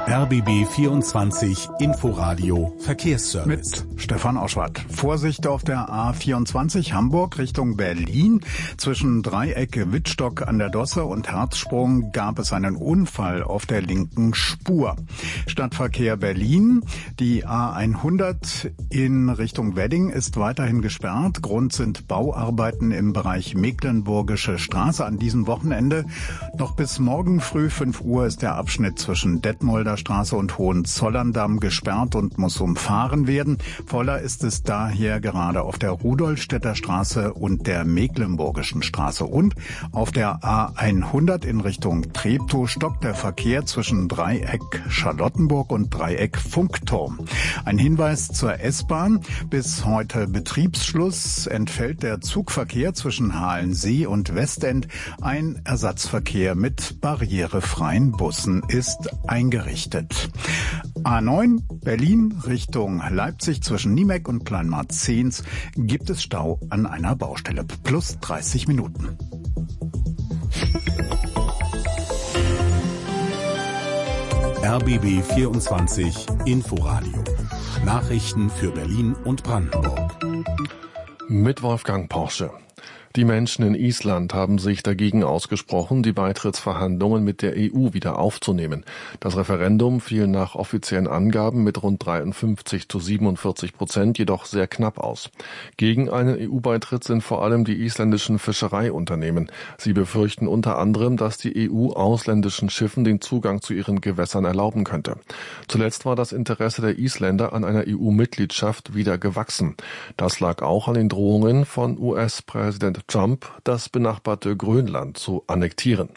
RBB 24 Inforadio Verkehrsservice. Mit Stefan Oschwart. Vorsicht auf der A24 Hamburg Richtung Berlin. Zwischen Dreieck Wittstock an der Dosse und Herzsprung gab es einen Unfall auf der linken Spur. Stadtverkehr Berlin. Die A100 in Richtung Wedding ist weiterhin gesperrt. Grund sind Bauarbeiten im Bereich Mecklenburgische Straße an diesem Wochenende. Noch bis morgen früh 5 Uhr ist der Abschnitt zwischen Detmolder Straße und Hohenzollern-Damm gesperrt und muss umfahren werden. Voller ist es daher gerade auf der Rudolstädter Straße und der Mecklenburgischen Straße. Und auf der A100 in Richtung Treptow stockt der Verkehr zwischen Dreieck Charlottenburg und Dreieck Funkturm. Ein Hinweis zur S-Bahn. Bis heute Betriebsschluss entfällt der Zugverkehr zwischen Halensee und Westend. Ein Ersatzverkehr mit barrierefreien Bussen ist eingerichtet. A9 Berlin Richtung Leipzig zwischen Niemeck und Kleinmarzehns gibt es Stau an einer Baustelle. Plus 30 Minuten. RBB 24 Inforadio. Nachrichten für Berlin und Brandenburg. Mit Wolfgang Porsche. Die Menschen in Island haben sich dagegen ausgesprochen, die Beitrittsverhandlungen mit der EU wieder aufzunehmen. Das Referendum fiel nach offiziellen Angaben mit rund 53-47% jedoch sehr knapp aus. Gegen einen EU-Beitritt sind vor allem die isländischen Fischereiunternehmen. Sie befürchten unter anderem, dass die EU ausländischen Schiffen den Zugang zu ihren Gewässern erlauben könnte. Zuletzt war das Interesse der Isländer an einer EU-Mitgliedschaft wieder gewachsen. Das lag auch an den Drohungen von US-Präsident Trump, das benachbarte Grönland zu annektieren.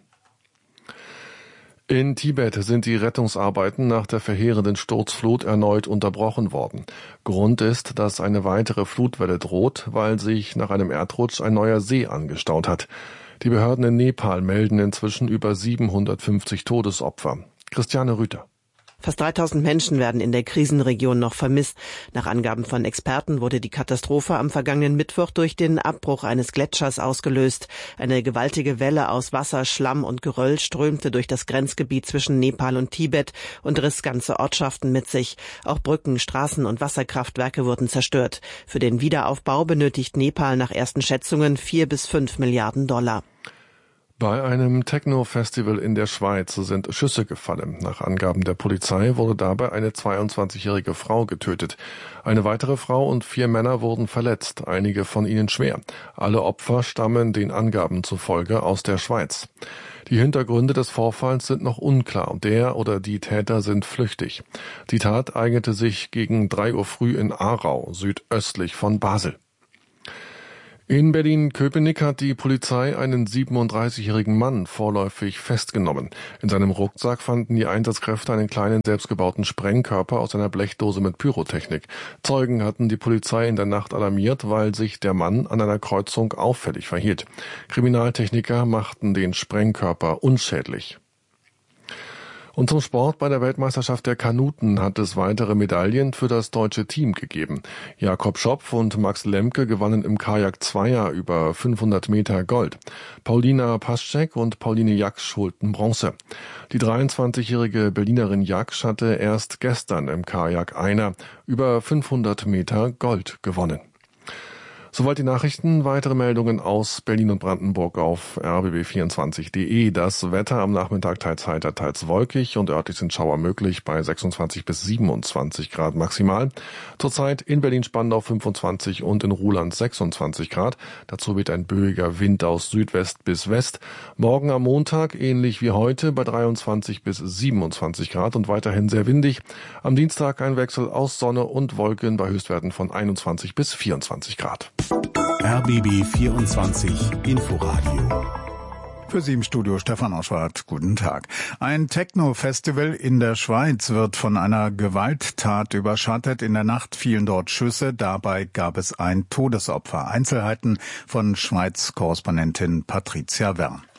In Tibet sind die Rettungsarbeiten nach der verheerenden Sturzflut erneut unterbrochen worden. Grund ist, dass eine weitere Flutwelle droht, weil sich nach einem Erdrutsch ein neuer See angestaut hat. Die Behörden in Nepal melden inzwischen über 750 Todesopfer. Christiane Rüther. Fast 3000 Menschen werden in der Krisenregion noch vermisst. Nach Angaben von Experten wurde die Katastrophe am vergangenen Mittwoch durch den Abbruch eines Gletschers ausgelöst. Eine gewaltige Welle aus Wasser, Schlamm und Geröll strömte durch das Grenzgebiet zwischen Nepal und Tibet und riss ganze Ortschaften mit sich. Auch Brücken, Straßen und Wasserkraftwerke wurden zerstört. Für den Wiederaufbau benötigt Nepal nach ersten Schätzungen 4 bis 5 Milliarden $. Bei einem Techno-Festival in der Schweiz sind Schüsse gefallen. Nach Angaben der Polizei wurde dabei eine 22-jährige Frau getötet. Eine weitere Frau und 4 Männer wurden verletzt, einige von ihnen schwer. Alle Opfer stammen den Angaben zufolge aus der Schweiz. Die Hintergründe des Vorfalls sind noch unklar. Der oder die Täter sind flüchtig. Die Tat eignete sich gegen 3 Uhr früh in Aarau, südöstlich von Basel. In Berlin-Köpenick hat die Polizei einen 37-jährigen Mann vorläufig festgenommen. In seinem Rucksack fanden die Einsatzkräfte einen kleinen selbstgebauten Sprengkörper aus einer Blechdose mit Pyrotechnik. Zeugen hatten die Polizei in der Nacht alarmiert, weil sich der Mann an einer Kreuzung auffällig verhielt. Kriminaltechniker machten den Sprengkörper unschädlich. Und zum Sport: Bei der Weltmeisterschaft der Kanuten hat es weitere Medaillen für das deutsche Team gegeben. Jakob Schopf und Max Lemke gewannen im Kajak-Zweier über 500 Meter Gold. Paulina Paschek und Pauline Jaksch holten Bronze. Die 23-jährige Berlinerin Jaksch hatte erst gestern im Kajak-Einer über 500 Meter Gold gewonnen. Soweit die Nachrichten. Weitere Meldungen aus Berlin und Brandenburg auf rbb24.de. Das Wetter am Nachmittag teils heiter, teils wolkig und örtlich sind Schauer möglich bei 26 bis 27 Grad maximal. Zurzeit in Berlin-Spandau 25 und in Ruhland 26 Grad. Dazu weht ein böiger Wind aus Südwest bis West. Morgen am Montag ähnlich wie heute bei 23 bis 27 Grad und weiterhin sehr windig. Am Dienstag ein Wechsel aus Sonne und Wolken bei Höchstwerten von 21 bis 24 Grad. RBB 24 Inforadio. Für Sie im Studio Stefan Oschwart. Guten Tag. Ein Techno-Festival in der Schweiz wird von einer Gewalttat überschattet. In der Nacht fielen dort Schüsse. Dabei gab es ein Todesopfer. Einzelheiten von Schweiz-Korrespondentin Patricia Wern.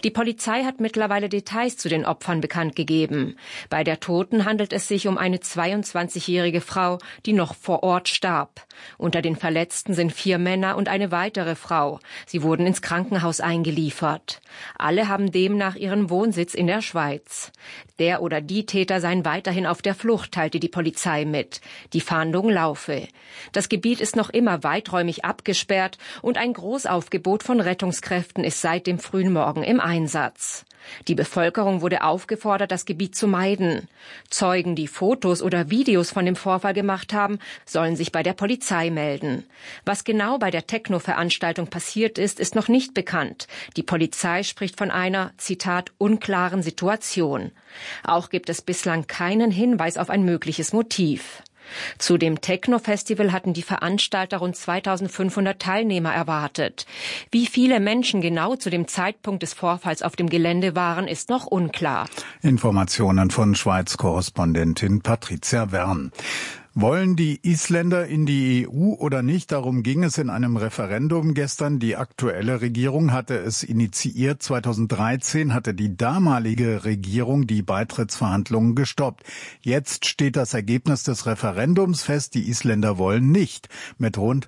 Die Polizei hat mittlerweile Details zu den Opfern bekannt gegeben. Bei der Toten handelt es sich um eine 22-jährige Frau, die noch vor Ort starb. Unter den Verletzten sind 4 Männer und eine weitere Frau. Sie wurden ins Krankenhaus eingeliefert. Alle haben demnach ihren Wohnsitz in der Schweiz. Der oder die Täter seien weiterhin auf der Flucht, teilte die Polizei mit. Die Fahndung laufe. Das Gebiet ist noch immer weiträumig abgesperrt und ein Großaufgebot von Rettungskräften ist seit dem frühen Morgen im Einsatz. Die Bevölkerung wurde aufgefordert, das Gebiet zu meiden. Zeugen, die Fotos oder Videos von dem Vorfall gemacht haben, sollen sich bei der Polizei melden. Was genau bei der Techno-Veranstaltung passiert ist, ist noch nicht bekannt. Die Polizei spricht von einer, Zitat, unklaren Situation. Auch gibt es bislang keinen Hinweis auf ein mögliches Motiv. Zu dem Techno-Festival hatten die Veranstalter rund 2500 Teilnehmer erwartet. Wie viele Menschen genau zu dem Zeitpunkt des Vorfalls auf dem Gelände waren, ist noch unklar. Informationen von Schweiz-Korrespondentin Patricia Wern. Wollen die Isländer in die EU oder nicht? Darum ging es in einem Referendum gestern. Die aktuelle Regierung hatte es initiiert. 2013 hatte die damalige Regierung die Beitrittsverhandlungen gestoppt. Jetzt steht das Ergebnis des Referendums fest. Die Isländer wollen nicht, mit rund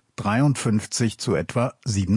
53 zu etwa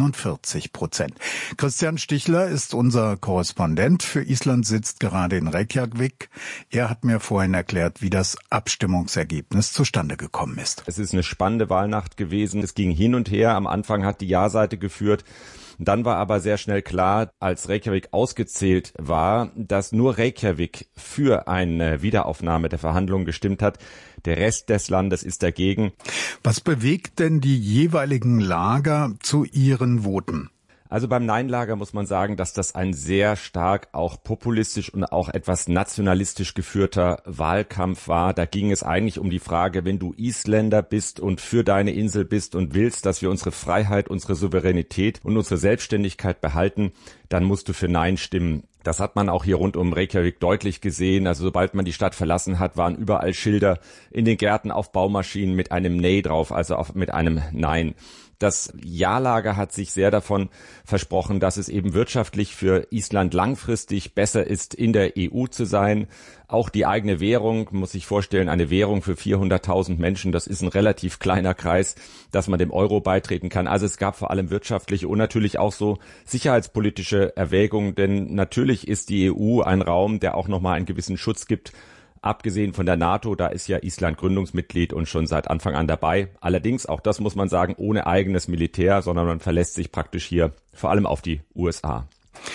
47%. Christian Stichler ist unser Korrespondent für Island, sitzt gerade in Reykjavik. Er hat mir vorhin erklärt, wie das Abstimmungsergebnis zustande gekommen ist. Es ist eine spannende Wahlnacht gewesen. Es ging hin und her. Am Anfang hat die Ja-Seite geführt. Dann war aber sehr schnell klar, als Reykjavik ausgezählt war, dass nur Reykjavik für eine Wiederaufnahme der Verhandlungen gestimmt hat. Der Rest des Landes ist dagegen. Was bewegt denn die jeweiligen Lager zu ihren Voten? Also beim Nein-Lager muss man sagen, dass das ein sehr stark auch populistisch und auch etwas nationalistisch geführter Wahlkampf war. Da ging es eigentlich um die Frage, wenn du Isländer bist und für deine Insel bist und willst, dass wir unsere Freiheit, unsere Souveränität und unsere Selbstständigkeit behalten, dann musst du für Nein stimmen. Das hat man auch hier rund um Reykjavik deutlich gesehen. Also sobald man die Stadt verlassen hat, waren überall Schilder in den Gärten auf Baumaschinen mit einem Nei drauf, also mit einem Nein. Das Ja-Lager hat sich sehr davon versprochen, dass es eben wirtschaftlich für Island langfristig besser ist, in der EU zu sein. Auch die eigene Währung, muss sich vorstellen, eine Währung für 400.000 Menschen, das ist ein relativ kleiner Kreis, dass man dem Euro beitreten kann. Also es gab vor allem wirtschaftliche und natürlich auch so sicherheitspolitische Erwägungen, denn natürlich ist die EU ein Raum, der auch nochmal einen gewissen Schutz gibt. Abgesehen von der NATO, da ist ja Island Gründungsmitglied und schon seit Anfang an dabei. Allerdings, auch das muss man sagen, ohne eigenes Militär, sondern man verlässt sich praktisch hier vor allem auf die USA.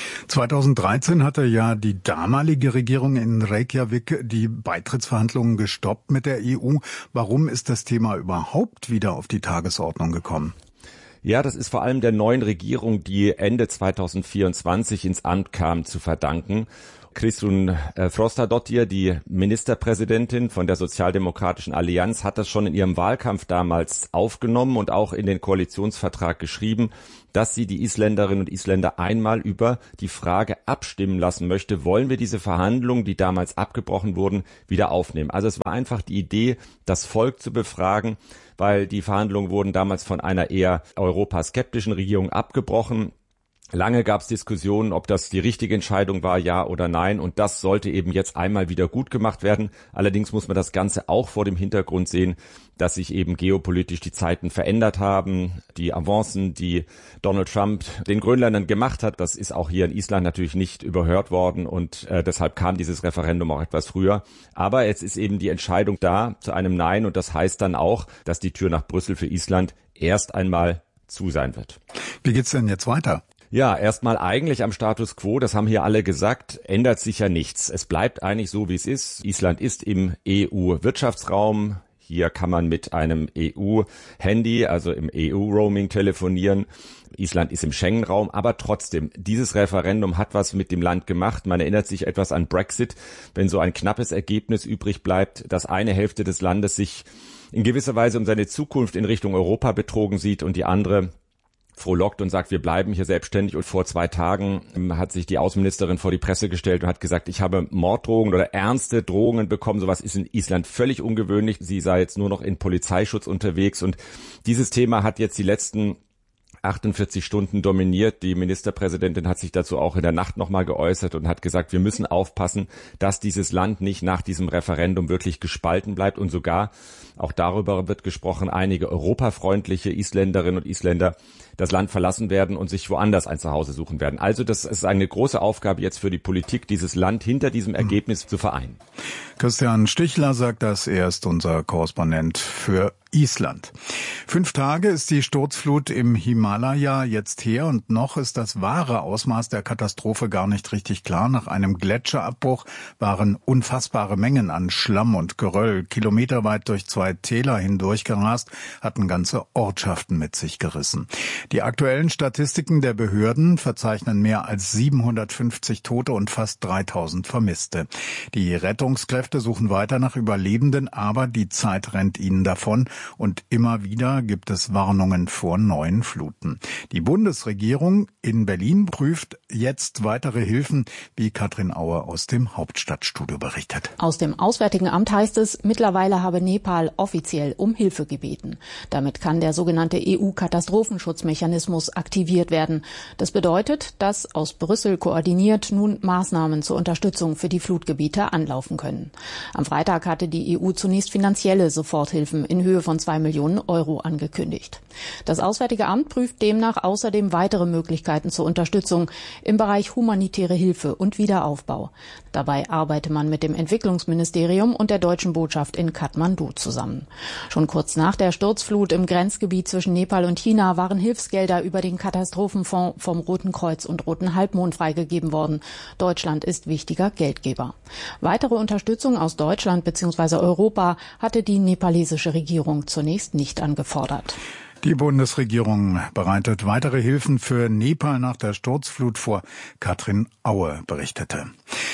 2013 hatte ja die damalige Regierung in Reykjavik die Beitrittsverhandlungen gestoppt mit der EU. Warum ist das Thema überhaupt wieder auf die Tagesordnung gekommen? Ja, das ist vor allem der neuen Regierung, die Ende 2024 ins Amt kam, zu verdanken. Kristrún Frostadóttir, die Ministerpräsidentin von der Sozialdemokratischen Allianz, hat das schon in ihrem Wahlkampf damals aufgenommen und auch in den Koalitionsvertrag geschrieben, dass sie die Isländerinnen und Isländer einmal über die Frage abstimmen lassen möchte, wollen wir diese Verhandlungen, die damals abgebrochen wurden, wieder aufnehmen. Also es war einfach die Idee, das Volk zu befragen, weil die Verhandlungen wurden damals von einer eher europaskeptischen Regierung abgebrochen. Lange gab es Diskussionen, ob das die richtige Entscheidung war, ja oder nein. Und das sollte eben jetzt einmal wieder gut gemacht werden. Allerdings muss man das Ganze auch vor dem Hintergrund sehen, dass sich eben geopolitisch die Zeiten verändert haben. Die Avancen, die Donald Trump den Grönländern gemacht hat, das ist auch hier in Island natürlich nicht überhört worden. Und deshalb kam dieses Referendum auch etwas früher. Aber jetzt ist eben die Entscheidung da zu einem Nein. Und das heißt dann auch, dass die Tür nach Brüssel für Island erst einmal zu sein wird. Wie geht's denn jetzt weiter? Ja, erstmal eigentlich am Status quo, das haben hier alle gesagt, ändert sich ja nichts. Es bleibt eigentlich so, wie es ist. Island ist im EU-Wirtschaftsraum. Hier kann man mit einem EU-Handy, also im EU-Roaming telefonieren. Island ist im Schengen-Raum, aber trotzdem, dieses Referendum hat was mit dem Land gemacht. Man erinnert sich etwas an Brexit, wenn so ein knappes Ergebnis übrig bleibt, dass eine Hälfte des Landes sich in gewisser Weise um seine Zukunft in Richtung Europa betrogen sieht und die andere frohlockt und sagt, wir bleiben hier selbstständig. Und vor 2 Tagen hat sich die Außenministerin vor die Presse gestellt und hat gesagt, ich habe Morddrohungen oder ernste Drohungen bekommen. Sowas ist in Island völlig ungewöhnlich. Sie sei jetzt nur noch in Polizeischutz unterwegs. Und dieses Thema hat jetzt die letzten 48 Stunden dominiert. Die Ministerpräsidentin hat sich dazu auch in der Nacht nochmal geäußert und hat gesagt, wir müssen aufpassen, dass dieses Land nicht nach diesem Referendum wirklich gespalten bleibt. Und sogar, auch darüber wird gesprochen, einige europafreundliche Isländerinnen und Isländer das Land verlassen werden und sich woanders ein Zuhause suchen werden. Also das ist eine große Aufgabe jetzt für die Politik, dieses Land hinter diesem Ergebnis zu vereinen. Christian Stichler sagt das, er ist unser Korrespondent für Island. 5 Tage ist die Sturzflut im Himalaya jetzt her und noch ist das wahre Ausmaß der Katastrophe gar nicht richtig klar. Nach einem Gletscherabbruch waren unfassbare Mengen an Schlamm und Geröll kilometerweit durch 2 Täler hindurchgerast, hatten ganze Ortschaften mit sich gerissen. Die aktuellen Statistiken der Behörden verzeichnen mehr als 750 Tote und fast 3000 Vermisste. Die Rettungskräfte suchen weiter nach Überlebenden, aber die Zeit rennt ihnen davon. Und immer wieder gibt es Warnungen vor neuen Fluten. Die Bundesregierung in Berlin prüft jetzt weitere Hilfen, wie Katrin Aue aus dem Hauptstadtstudio berichtet. Aus dem Auswärtigen Amt heißt es, mittlerweile habe Nepal offiziell um Hilfe gebeten. Damit kann der sogenannte EU-Katastrophenschutzmechanismus aktiviert werden. Das bedeutet, dass aus Brüssel koordiniert nun Maßnahmen zur Unterstützung für die Flutgebiete anlaufen können. Am Freitag hatte die EU zunächst finanzielle Soforthilfen in Höhe von 2 Millionen Euro angekündigt. Das Auswärtige Amt prüft demnach außerdem weitere Möglichkeiten zur Unterstützung im Bereich humanitäre Hilfe und Wiederaufbau. Dabei arbeite man mit dem Entwicklungsministerium und der deutschen Botschaft in Kathmandu zusammen. Schon kurz nach der Sturzflut im Grenzgebiet zwischen Nepal und China waren Hilfsgelder über den Katastrophenfonds vom Roten Kreuz und Roten Halbmond freigegeben worden. Deutschland ist wichtiger Geldgeber. Weitere Unterstützung aus Deutschland bzw. Europa hatte die nepalesische Regierung zunächst nicht angefordert. Die Bundesregierung bereitet weitere Hilfen für Nepal nach der Sturzflut vor. Katrin Aue berichtete.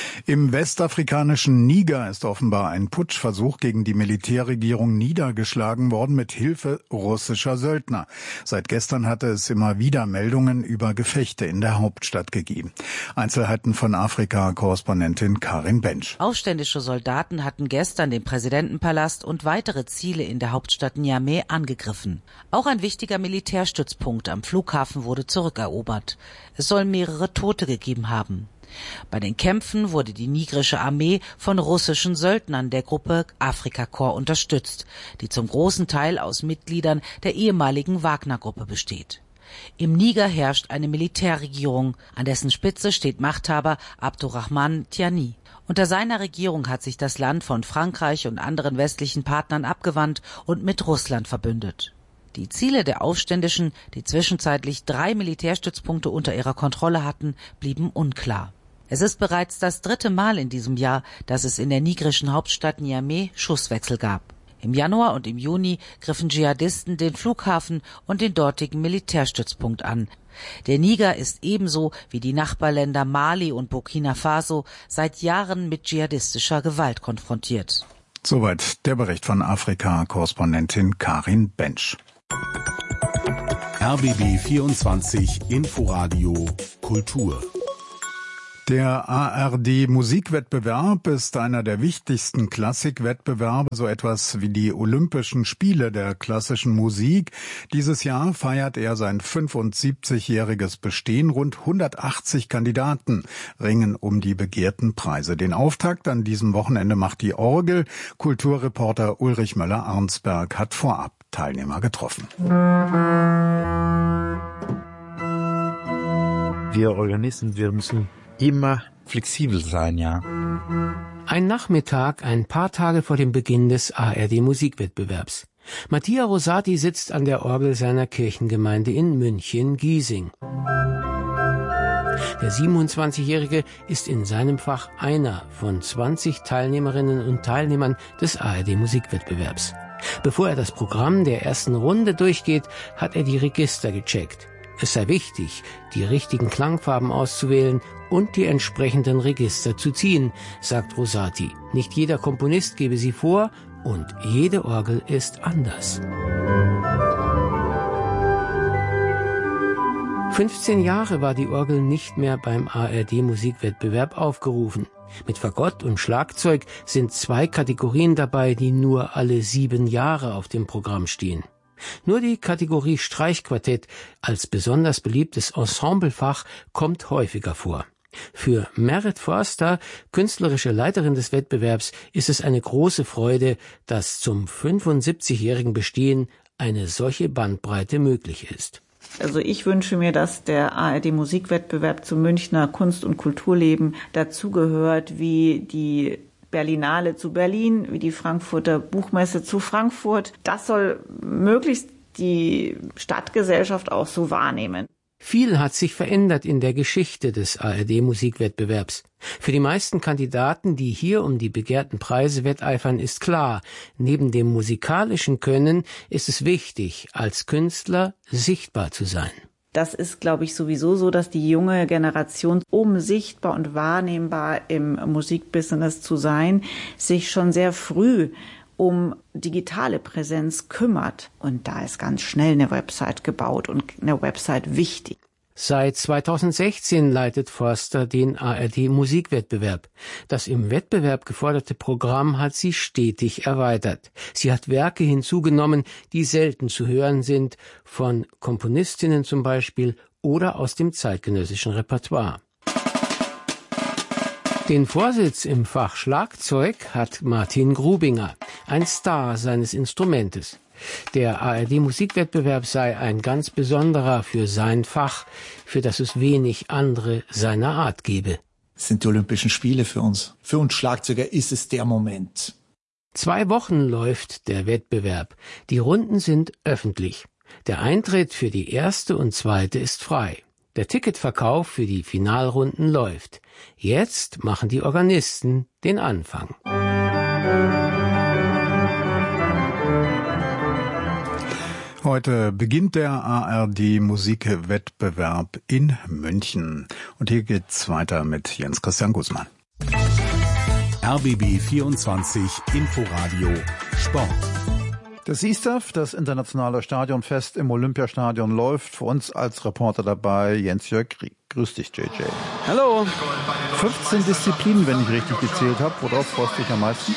Im westafrikanischen Niger ist offenbar ein Putschversuch gegen die Militärregierung niedergeschlagen worden mit Hilfe russischer Söldner. Seit gestern hatte es immer wieder Meldungen über Gefechte in der Hauptstadt gegeben. Einzelheiten von Afrika-Korrespondentin Karin Bensch. Aufständische Soldaten hatten gestern den Präsidentenpalast und weitere Ziele in der Hauptstadt Niamey angegriffen. Auch ein wichtiger Militärstützpunkt am Flughafen wurde zurückerobert. Es soll mehrere Tote gegeben haben. Bei den Kämpfen wurde die nigerische Armee von russischen Söldnern der Gruppe Afrika Korps unterstützt, die zum großen Teil aus Mitgliedern der ehemaligen Wagner-Gruppe besteht. Im Niger herrscht eine Militärregierung, an dessen Spitze steht Machthaber Abdurrahman Tiani. Unter seiner Regierung hat sich das Land von Frankreich und anderen westlichen Partnern abgewandt und mit Russland verbündet. Die Ziele der Aufständischen, die zwischenzeitlich 3 Militärstützpunkte unter ihrer Kontrolle hatten, blieben unklar. Es ist bereits das 3. Mal in diesem Jahr, dass es in der nigerischen Hauptstadt Niamey Schusswechsel gab. Im Januar und im Juni griffen Dschihadisten den Flughafen und den dortigen Militärstützpunkt an. Der Niger ist ebenso wie die Nachbarländer Mali und Burkina Faso seit Jahren mit dschihadistischer Gewalt konfrontiert. Soweit der Bericht von Afrika-Korrespondentin Karin Bensch. RBB 24 Inforadio Kultur. Der ARD-Musikwettbewerb ist einer der wichtigsten Klassikwettbewerbe, so etwas wie die Olympischen Spiele der klassischen Musik. Dieses Jahr feiert er sein 75-jähriges Bestehen. Rund 180 Kandidaten ringen um die begehrten Preise. Den Auftakt an diesem Wochenende macht die Orgel. Kulturreporter Ulrich Möller-Arnsberg hat vorab Teilnehmer getroffen. Wir Organisten, wir müssen immer flexibel sein, ja. Ein Nachmittag, ein paar Tage vor dem Beginn des ARD-Musikwettbewerbs. Mattia Rosati sitzt an der Orgel seiner Kirchengemeinde in München-Giesing. Der 27-Jährige ist in seinem Fach einer von 20 Teilnehmerinnen und Teilnehmern des ARD-Musikwettbewerbs. Bevor er das Programm der ersten Runde durchgeht, hat er die Register gecheckt. Es sei wichtig, die richtigen Klangfarben auszuwählen und die entsprechenden Register zu ziehen, sagt Rosati. Nicht jeder Komponist gebe sie vor und jede Orgel ist anders. 15 Jahre war die Orgel nicht mehr beim ARD-Musikwettbewerb aufgerufen. Mit Fagott und Schlagzeug sind 2 Kategorien dabei, die nur alle 7 Jahre auf dem Programm stehen. Nur die Kategorie Streichquartett als besonders beliebtes Ensemblefach kommt häufiger vor. Für Merit Forster, künstlerische Leiterin des Wettbewerbs, ist es eine große Freude, dass zum 75-jährigen Bestehen eine solche Bandbreite möglich ist. Also ich wünsche mir, dass der ARD-Musikwettbewerb zum Münchner Kunst- und Kulturleben dazugehört, wie die Berlinale zu Berlin, wie die Frankfurter Buchmesse zu Frankfurt. Das soll möglichst die Stadtgesellschaft auch so wahrnehmen. Viel hat sich verändert in der Geschichte des ARD-Musikwettbewerbs. Für die meisten Kandidaten, die hier um die begehrten Preise wetteifern, ist klar, neben dem musikalischen Können ist es wichtig, als Künstler sichtbar zu sein. Das ist, glaube ich, sowieso so, dass die junge Generation, um sichtbar und wahrnehmbar im Musikbusiness zu sein, sich schon sehr früh um digitale Präsenz kümmert. Und da ist ganz schnell eine Website gebaut und eine Website wichtig. Seit 2016 leitet Forster den ARD-Musikwettbewerb. Das im Wettbewerb geforderte Programm hat sie stetig erweitert. Sie hat Werke hinzugenommen, die selten zu hören sind, von Komponistinnen zum Beispiel oder aus dem zeitgenössischen Repertoire. Den Vorsitz im Fach Schlagzeug hat Martin Grubinger, ein Star seines Instrumentes. Der ARD-Musikwettbewerb sei ein ganz besonderer für sein Fach, für das es wenig andere seiner Art gebe. Es sind die Olympischen Spiele für uns. Für uns Schlagzeuger ist es der Moment. 2 Wochen läuft der Wettbewerb. Die Runden sind öffentlich. Der Eintritt für die erste und zweite ist frei. Der Ticketverkauf für die Finalrunden läuft. Jetzt machen die Organisten den Anfang. Heute beginnt der ARD-Musikwettbewerb in München. Und hier geht's weiter mit Jens Christian Guzman. RBB 24 Inforadio Sport. Das ISTAF, das internationale Stadionfest im Olympiastadion, läuft. Für uns als Reporter dabei Jens-Jörg Krieg. Grüß dich, JJ. Hallo. 15 Disziplinen, wenn ich richtig gezählt habe. Worauf freust du dich am meisten?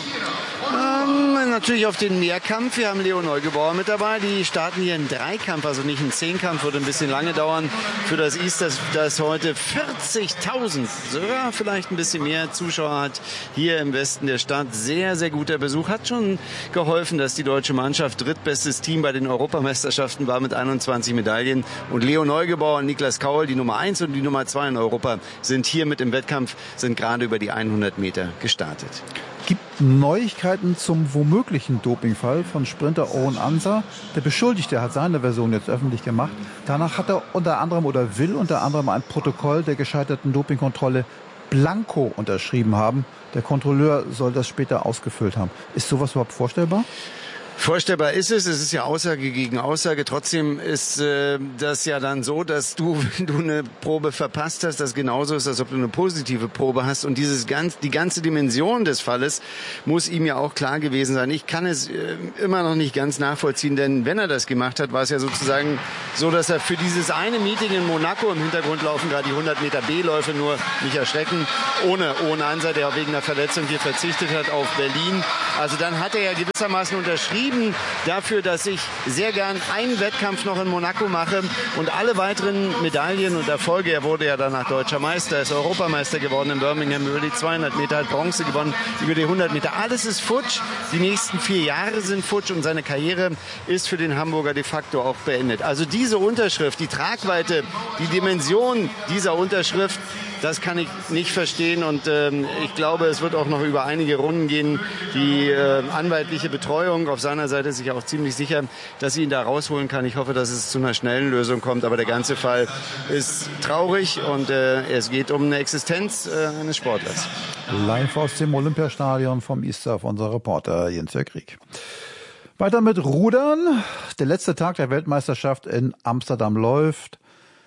Natürlich auf den Mehrkampf. Wir haben Leo Neugebauer mit dabei. Die starten hier einen Dreikampf, also nicht einen Zehnkampf. Würde ein bisschen lange dauern für das ISTAF, das heute 40.000, sogar vielleicht ein bisschen mehr Zuschauer hat hier im Westen der Stadt. Sehr, sehr guter Besuch. Hat schon geholfen, dass die deutsche Mannschaft drittbestes Team bei den Europameisterschaften war mit 21 Medaillen. Und Leo Neugebauer und Niklas Kaul, die Nummer 1 und die Nummer 2 in Europa, sind hier mit im Wettkampf, sind gerade über die 100 Meter gestartet. Gibt Neuigkeiten zum womöglichen Dopingfall von Sprinter Owen Ansa. Der Beschuldigte hat seine Version jetzt öffentlich gemacht. Danach hat er unter anderem oder will unter anderem ein Protokoll der gescheiterten Dopingkontrolle blanko unterschrieben haben. Der Kontrolleur soll das später ausgefüllt haben. Ist sowas überhaupt vorstellbar? Vorstellbar ist es. Es ist ja Aussage gegen Aussage. Trotzdem ist das ja dann so, dass du, wenn du eine Probe verpasst hast, das genauso ist, als ob du eine positive Probe hast. Und die ganze Dimension des Falles muss ihm ja auch klar gewesen sein. Ich kann es immer noch nicht ganz nachvollziehen, denn wenn er das gemacht hat, war es ja sozusagen so, dass er für dieses eine Meeting in Monaco, im Hintergrund laufen gerade die 100 Meter B-Läufe, nur nicht erschrecken, ohne Ansa, der wegen einer Verletzung hier verzichtet hat auf Berlin. Also dann hat er ja gewissermaßen unterschrieben dafür, dass ich sehr gern einen Wettkampf noch in Monaco mache und alle weiteren Medaillen und Erfolge. Er wurde ja danach deutscher Meister, ist Europameister geworden in Birmingham, über die 200 Meter, hat Bronze gewonnen, über die 100 Meter. Alles ist futsch. Die nächsten 4 Jahre sind futsch und seine Karriere ist für den Hamburger de facto auch beendet. Also diese Unterschrift, die Tragweite, die Dimension dieser Unterschrift, das kann ich nicht verstehen und ich glaube, es wird auch noch über einige Runden gehen. Die anwaltliche Betreuung auf seiner Seite ist sich auch ziemlich sicher, dass sie ihn da rausholen kann. Ich hoffe, dass es zu einer schnellen Lösung kommt, aber der ganze Fall ist traurig und es geht um eine Existenz eines Sportlers. Live aus dem Olympiastadion vom ISTAF, unser Reporter Jens-Jörg Krieg. Weiter mit Rudern. Der letzte Tag der Weltmeisterschaft in Amsterdam läuft.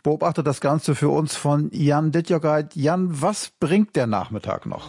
beobachtet das Ganze für uns von Jan Dittjogait. Jan, was bringt der Nachmittag noch?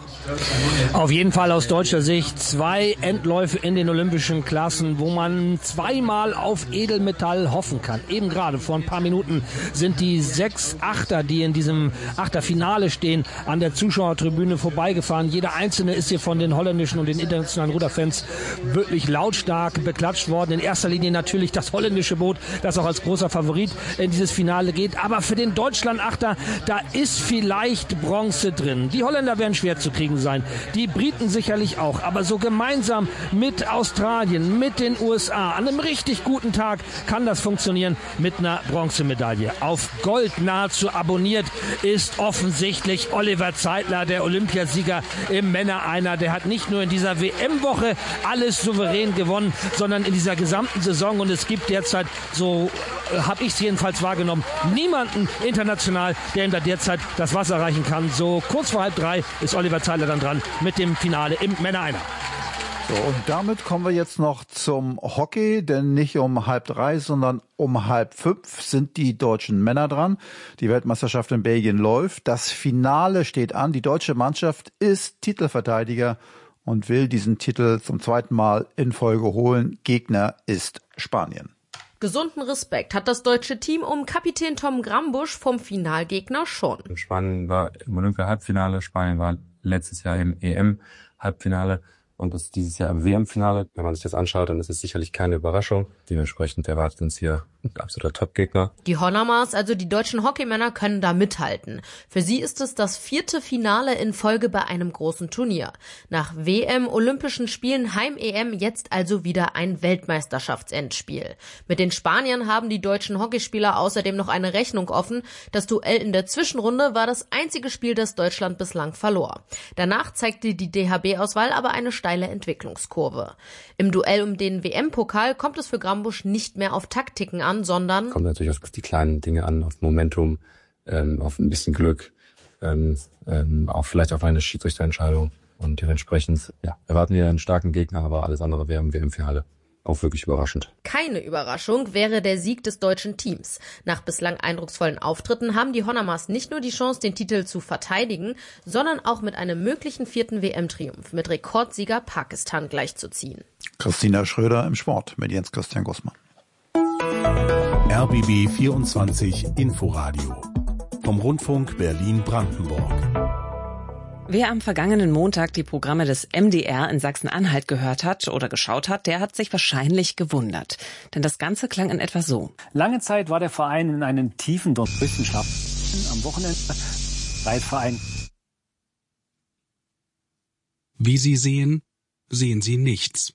Auf jeden Fall aus deutscher Sicht 2 Endläufe in den olympischen Klassen, wo man zweimal auf Edelmetall hoffen kann. Eben gerade vor ein paar Minuten sind die 6 Achter, die in diesem Achterfinale stehen, an der Zuschauertribüne vorbeigefahren. Jeder einzelne ist hier von den holländischen und den internationalen Ruderfans wirklich lautstark beklatscht worden. In erster Linie natürlich das holländische Boot, das auch als großer Favorit in dieses Finale geht. Aber für den Deutschland-Achter, da ist vielleicht Bronze drin. Die Holländer werden schwer zu kriegen sein. Die Briten sicherlich auch. Aber so gemeinsam mit Australien, mit den USA, an einem richtig guten Tag kann das funktionieren mit einer Bronzemedaille. Auf Gold nahezu abonniert ist offensichtlich Oliver Zeitler, der Olympiasieger im Männer-Einer. Der hat nicht nur in dieser WM-Woche alles souverän gewonnen, sondern in dieser gesamten Saison. Und es gibt derzeit, so habe ich es jedenfalls wahrgenommen, niemanden international, der ihm da derzeit das Wasser reichen kann. So kurz vor 2:30 ist Oliver Zeitler dann dran mit dem Finale im Männer-Einer. So, und damit kommen wir jetzt noch zum Hockey, denn nicht um 2:30, sondern um 4:30 sind die deutschen Männer dran. Die Weltmeisterschaft in Belgien läuft. Das Finale steht an. Die deutsche Mannschaft ist Titelverteidiger und will diesen Titel zum 2. Mal in Folge holen. Gegner ist Spanien. Gesunden Respekt hat das deutsche Team um Kapitän Tom Grambusch vom Finalgegner schon. Spanien war im Olympia-Halbfinale, Spanien war letztes Jahr im EM-Halbfinale und das ist dieses Jahr im WM-Finale. Wenn man sich das anschaut, dann ist es sicherlich keine Überraschung. Dementsprechend erwartet uns hier ein absoluter Top-Gegner. Die Honomars, also die deutschen Hockeymänner, können da mithalten. Für sie ist es das 4. Finale in Folge bei einem großen Turnier. Nach WM, Olympischen Spielen, Heim-EM jetzt also wieder ein Weltmeisterschaftsendspiel. Mit den Spaniern haben die deutschen Hockeyspieler außerdem noch eine Rechnung offen. Das Duell in der Zwischenrunde war das einzige Spiel, das Deutschland bislang verlor. Danach zeigte die DHB-Auswahl aber eine steile Entwicklungskurve. Im Duell um den WM-Pokal kommt es für Grambusch nicht mehr auf Taktiken an, sondern kommt natürlich auf die kleinen Dinge an, auf Momentum, auf ein bisschen Glück, auch vielleicht auf eine Schiedsrichterentscheidung. Und dementsprechend erwarten wir einen starken Gegner, aber alles andere wäre im WM-Finale auch wirklich überraschend. Keine Überraschung wäre der Sieg des deutschen Teams. Nach bislang eindrucksvollen Auftritten haben die Honomars nicht nur die Chance, den Titel zu verteidigen, sondern auch mit einem möglichen 4. WM-Triumph mit Rekordsieger Pakistan gleichzuziehen. Christina Schröder im Sport mit Jens Christian Gussmann. RBB 24 Inforadio vom Rundfunk Berlin-Brandenburg. Wer am vergangenen Montag die Programme des MDR in Sachsen-Anhalt gehört hat oder geschaut hat, der hat sich wahrscheinlich gewundert. Denn das Ganze klang in etwa so. Lange Zeit war der Verein in einem tiefen Wissenschaft. Am Wochenende Reitverein. Wie Sie sehen, sehen Sie nichts.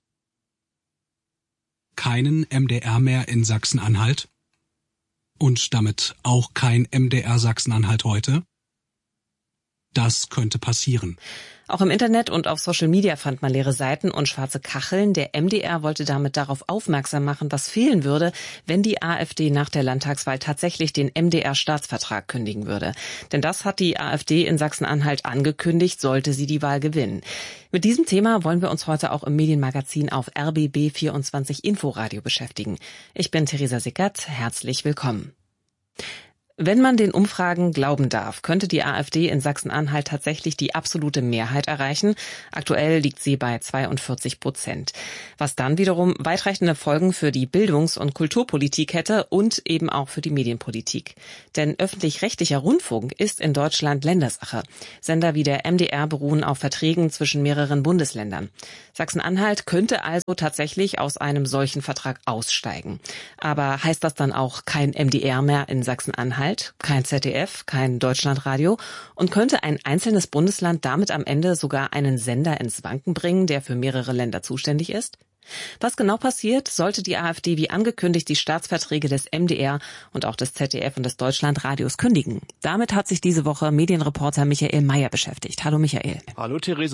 Keinen MDR mehr in Sachsen-Anhalt und damit auch kein MDR Sachsen-Anhalt heute. Das könnte passieren. Auch im Internet und auf Social Media fand man leere Seiten und schwarze Kacheln. Der MDR wollte damit darauf aufmerksam machen, was fehlen würde, wenn die AfD nach der Landtagswahl tatsächlich den MDR-Staatsvertrag kündigen würde. Denn das hat die AfD in Sachsen-Anhalt angekündigt, sollte sie die Wahl gewinnen. Mit diesem Thema wollen wir uns heute auch im Medienmagazin auf RBB 24 Inforadio beschäftigen. Ich bin Theresa Sickert, herzlich willkommen. Wenn man den Umfragen glauben darf, könnte die AfD in Sachsen-Anhalt tatsächlich die absolute Mehrheit erreichen. Aktuell liegt sie bei 42%. Was dann wiederum weitreichende Folgen für die Bildungs- und Kulturpolitik hätte und eben auch für die Medienpolitik. Denn öffentlich-rechtlicher Rundfunk ist in Deutschland Ländersache. Sender wie der MDR beruhen auf Verträgen zwischen mehreren Bundesländern. Sachsen-Anhalt könnte also tatsächlich aus einem solchen Vertrag aussteigen. Aber heißt das dann auch kein MDR mehr in Sachsen-Anhalt? Kein ZDF, kein Deutschlandradio und könnte ein einzelnes Bundesland damit am Ende sogar einen Sender ins Wanken bringen, der für mehrere Länder zuständig ist? Was genau passiert, sollte die AfD wie angekündigt die Staatsverträge des MDR und auch des ZDF und des Deutschlandradios kündigen? Damit hat sich diese Woche Medienreporter Michael Mayer beschäftigt. Hallo Michael. Hallo Theresa.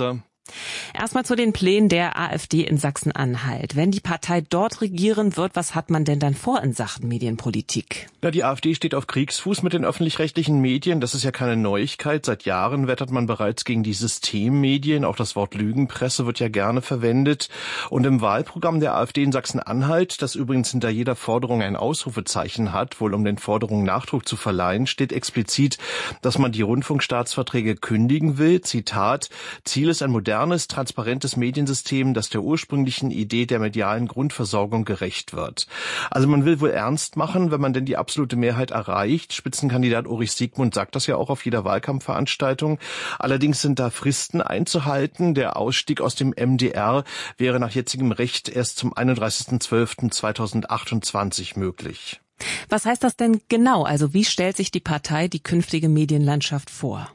Erstmal zu den Plänen der AfD in Sachsen-Anhalt. Wenn die Partei dort regieren wird, was hat man denn dann vor in Sachen Medienpolitik? Ja, die AfD steht auf Kriegsfuß mit den öffentlich-rechtlichen Medien. Das ist ja keine Neuigkeit. Seit Jahren wettert man bereits gegen die Systemmedien. Auch das Wort Lügenpresse wird ja gerne verwendet. Und im Wahlprogramm der AfD in Sachsen-Anhalt, das übrigens hinter jeder Forderung ein Ausrufezeichen hat, wohl um den Forderungen Nachdruck zu verleihen, steht explizit, dass man die Rundfunkstaatsverträge kündigen will. Zitat: Ziel ist ein modernes, transparentes Mediensystem, das der ursprünglichen Idee der medialen Grundversorgung gerecht wird. Also man will wohl ernst machen, wenn man denn die absolute Mehrheit erreicht. Spitzenkandidat Ulrich Siegmund sagt das ja auch auf jeder Wahlkampfveranstaltung. Allerdings sind da Fristen einzuhalten. Der Ausstieg aus dem MDR wäre nach jetzigem Recht erst zum 31.12.2028 möglich. Was heißt das denn genau? Also wie stellt sich die Partei die künftige Medienlandschaft vor?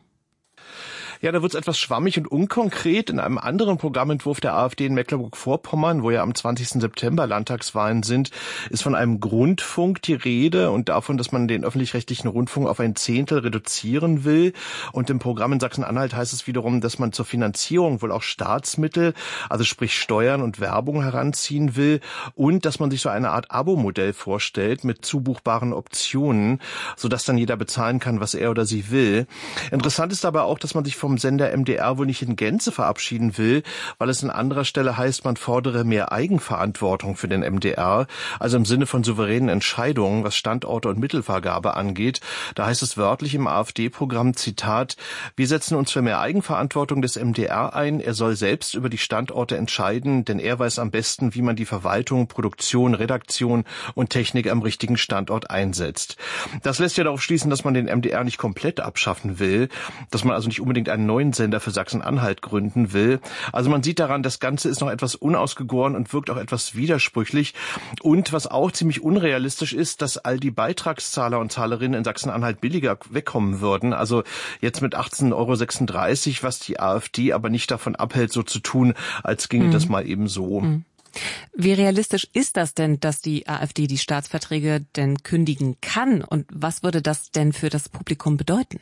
Ja, da wird es etwas schwammig und unkonkret. In einem anderen Programmentwurf der AfD in Mecklenburg-Vorpommern, wo ja am 20. September Landtagswahlen sind, ist von einem Grundfunk die Rede und davon, dass man den öffentlich-rechtlichen Rundfunk auf 1/10 reduzieren will. Und im Programm in Sachsen-Anhalt heißt es wiederum, dass man zur Finanzierung wohl auch Staatsmittel, also sprich Steuern und Werbung heranziehen will und dass man sich so eine Art Abo-Modell vorstellt mit zubuchbaren Optionen, sodass dann jeder bezahlen kann, was er oder sie will. Interessant ist aber auch, dass man sich vom Sender MDR wohl nicht in Gänze verabschieden will, weil es an anderer Stelle heißt, man fordere mehr Eigenverantwortung für den MDR, also im Sinne von souveränen Entscheidungen, was Standorte und Mittelvergabe angeht. Da heißt es wörtlich im AfD-Programm, Zitat: Wir setzen uns für mehr Eigenverantwortung des MDR ein. Er soll selbst über die Standorte entscheiden, denn er weiß am besten, wie man die Verwaltung, Produktion, Redaktion und Technik am richtigen Standort einsetzt. Das lässt ja darauf schließen, dass man den MDR nicht komplett abschaffen will, dass man also nicht unbedingt einen neuen Sender für Sachsen-Anhalt gründen will. Also man sieht daran, das Ganze ist noch etwas unausgegoren und wirkt auch etwas widersprüchlich. Und was auch ziemlich unrealistisch ist, dass all die Beitragszahler und Zahlerinnen in Sachsen-Anhalt billiger wegkommen würden. Also jetzt mit 18,36 €, was die AfD aber nicht davon abhält, so zu tun, als ginge das mal eben so. Wie realistisch ist das denn, dass die AfD die Staatsverträge denn kündigen kann? Und was würde das denn für das Publikum bedeuten?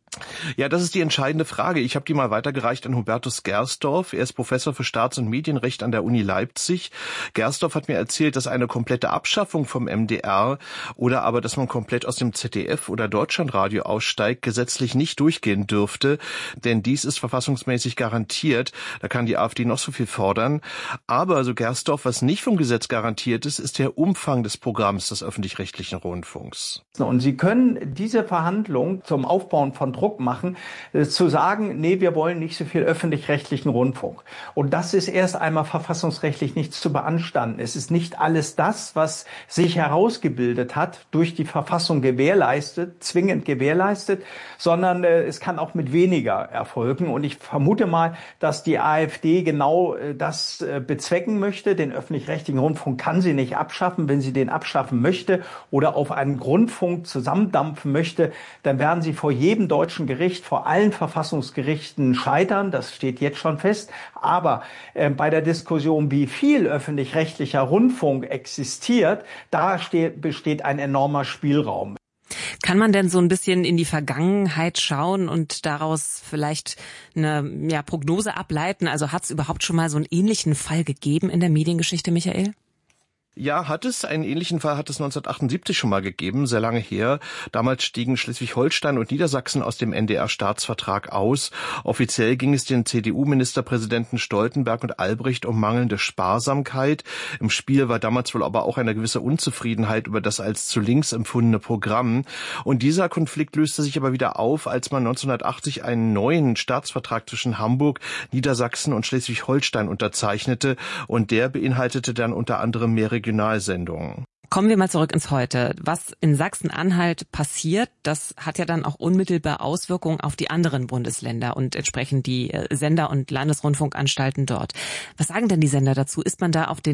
Ja, das ist die entscheidende Frage. Ich habe die mal weitergereicht an Hubertus Gersdorf. Er ist Professor für Staats- und Medienrecht an der Uni Leipzig. Gersdorf hat mir erzählt, dass eine komplette Abschaffung vom MDR oder aber, dass man komplett aus dem ZDF oder Deutschlandradio aussteigt, gesetzlich nicht durchgehen dürfte. Denn dies ist verfassungsmäßig garantiert. Da kann die AfD noch so viel fordern. Aber, so Gersdorf, was nicht vom Gesetz garantiert ist, ist der Umfang des Programms des öffentlich-rechtlichen Rundfunks. Und Sie können diese Verhandlung zum Aufbauen von Druck machen, zu sagen, nee, wir wollen nicht so viel öffentlich-rechtlichen Rundfunk. Und das ist erst einmal verfassungsrechtlich nichts zu beanstanden. Es ist nicht alles das, was sich herausgebildet hat, durch die Verfassung gewährleistet, zwingend gewährleistet, sondern es kann auch mit weniger erfolgen. Und ich vermute mal, dass die AfD genau das bezwecken möchte. Den öffentlich-rechtlichen Rundfunk kann sie nicht abschaffen. Wenn sie den abschaffen möchte oder auf einen Grundfunk zusammendampfen möchte, dann werden sie vor jedem deutschen Gericht, vor allen Verfassungsgerichten scheitern. Das steht jetzt schon fest. Aber bei der Diskussion, wie viel öffentlich-rechtlicher Rundfunk existiert, da besteht ein enormer Spielraum. Kann man denn so ein bisschen in die Vergangenheit schauen und daraus vielleicht eine Prognose ableiten? Also hat es überhaupt schon mal so einen ähnlichen Fall gegeben in der Mediengeschichte, Michael? Ja, hat es. Einen ähnlichen Fall hat es 1978 schon mal gegeben, sehr lange her. Damals stiegen Schleswig-Holstein und Niedersachsen aus dem NDR-Staatsvertrag aus. Offiziell ging es den CDU-Ministerpräsidenten Stoltenberg und Albrecht um mangelnde Sparsamkeit. Im Spiel war damals wohl aber auch eine gewisse Unzufriedenheit über das als zu links empfundene Programm. Und dieser Konflikt löste sich aber wieder auf, als man 1980 einen neuen Staatsvertrag zwischen Hamburg, Niedersachsen und Schleswig-Holstein unterzeichnete. Und der beinhaltete dann unter anderem mehr Regionalsendungen. Kommen wir mal zurück ins Heute. Was in Sachsen-Anhalt passiert, das hat ja dann auch unmittelbar Auswirkungen auf die anderen Bundesländer und entsprechend die Sender- und Landesrundfunkanstalten dort. Was sagen denn die Sender dazu? Ist man da auf den